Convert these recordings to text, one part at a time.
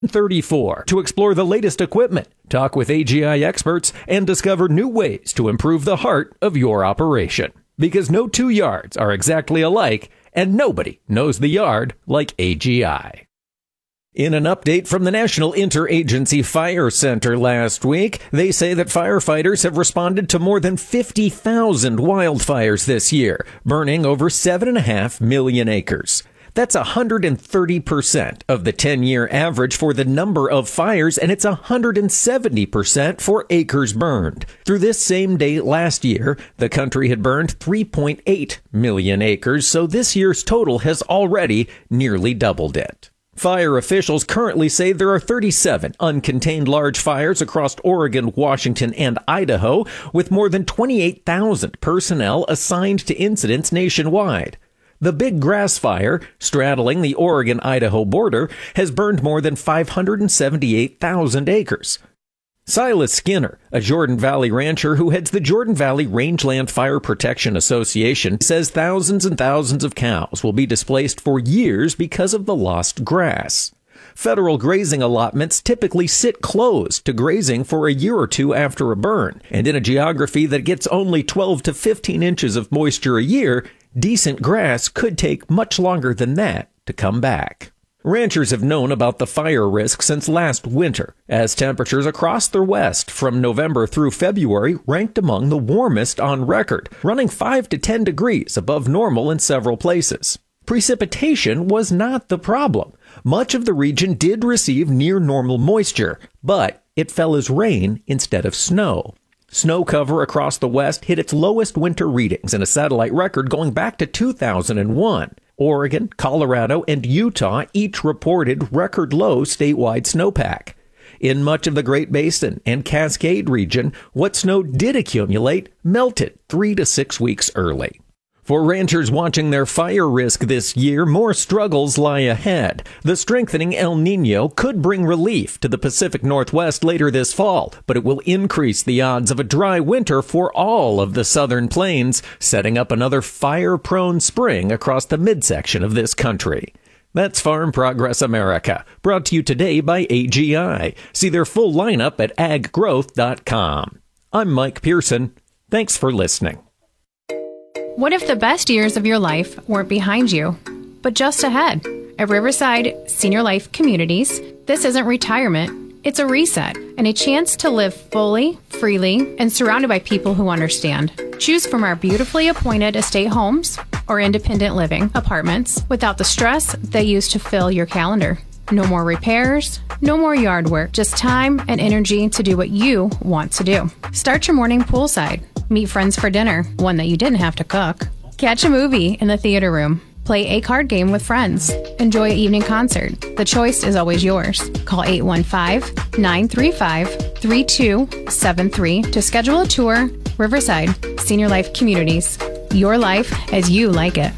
34 to explore the latest equipment, talk with AGI experts, and discover new ways to improve the heart of your operation. Because no two yards are exactly alike, and nobody knows the yard like AGI. In an update from the National Interagency Fire Center last week, they say that firefighters have responded to more than 50,000 wildfires this year, burning over 7.5 million acres. That's 130% of the 10-year average for the number of fires, and it's 170% for acres burned. Through this same date last year, the country had burned 3.8 million acres, so this year's total has already nearly doubled it. Fire officials currently say there are 37 uncontained large fires across Oregon, Washington, and Idaho, with more than 28,000 personnel assigned to incidents nationwide. The Big Grass Fire, straddling the Oregon-Idaho border, has burned more than 578,000 acres. Silas Skinner, a Jordan Valley rancher who heads the Jordan Valley Rangeland Fire Protection Association, says thousands and thousands of cows will be displaced for years because of the lost grass. Federal grazing allotments typically sit closed to grazing for a year or two after a burn, and in a geography that gets only 12 to 15 inches of moisture a year, decent grass could take much longer than that to come back. Ranchers have known about the fire risk since last winter, as temperatures across the West from November through February ranked among the warmest on record, running 5 to 10 degrees above normal in several places. Precipitation was not the problem. Much of the region did receive near normal moisture, but it fell as rain instead of snow. Snow cover across the West hit its lowest winter readings in a satellite record going back to 2001. Oregon, Colorado, and Utah each reported record low statewide snowpack. In much of the Great Basin and Cascade region, what snow did accumulate melted 3 to 6 weeks early. For ranchers watching their fire risk this year, more struggles lie ahead. The strengthening El Niño could bring relief to the Pacific Northwest later this fall, but it will increase the odds of a dry winter for all of the southern plains, setting up another fire-prone spring across the midsection of this country. That's Farm Progress America, brought to you today by AGI. See their full lineup at aggrowth.com. I'm Mike Pearson. Thanks for listening. What if the best years of your life weren't behind you, but just ahead? At Riverside Senior Life Communities, this isn't retirement, it's a reset and a chance to live fully, freely, and surrounded by people who understand. Choose from our beautifully appointed estate homes or independent living apartments without the stress they used to fill your calendar. No more repairs, no more yard work, just time and energy to do what you want to do. Start your morning poolside. Meet friends for dinner, one that you didn't have to cook. Catch a movie in the theater room. Play a card game with friends. Enjoy an evening concert. The choice is always yours. Call 815-935-3273 to schedule a tour. Riverside Senior Life Communities. Your life as you like it.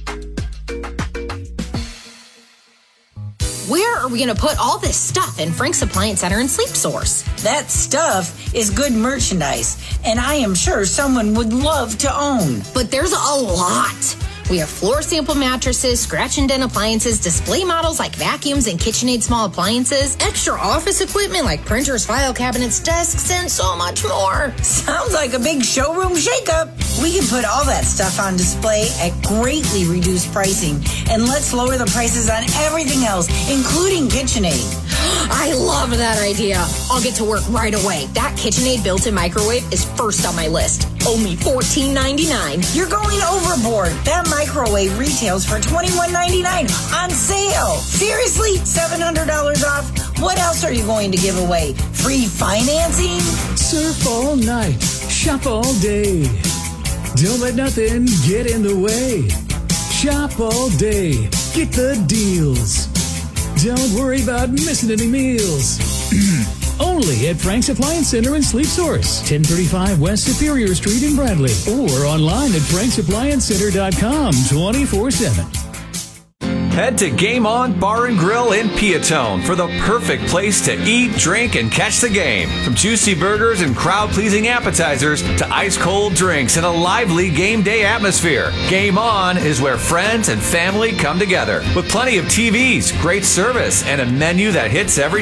Where are we going to put all this stuff in Frank's Appliance Center and Sleep Source? That stuff is good merchandise, and I am sure someone would love to own. But there's a lot. We have floor sample mattresses, scratch and dent appliances, display models like vacuums and KitchenAid small appliances, extra office equipment like printers, file cabinets, desks, and so much more. Sounds like a big showroom shakeup. We can put all that stuff on display at greatly reduced pricing, and let's lower the prices on everything else, including KitchenAid. I love that idea. I'll get to work right away. That KitchenAid built-in microwave is first on my list. Only $14.99. You're going overboard. That microwave retails for $21.99 on sale. Seriously? $700 off? What else are you going to give away? Free financing? Surf all night. Shop all day. Don't let nothing get in the way. Shop all day. Get the deals. Don't worry about missing any meals. Only at Frank's Appliance Center and Sleep Source, 1035 West Superior Street in Bradley, or online at franksappliancecenter.com 24/7. Head to Game On Bar and Grill in Piatone for the perfect place to eat, drink, and catch the game. From juicy burgers and crowd-pleasing appetizers to ice-cold drinks and a lively game day atmosphere, Game On is where friends and family come together. With plenty of TVs, great service, and a menu that hits every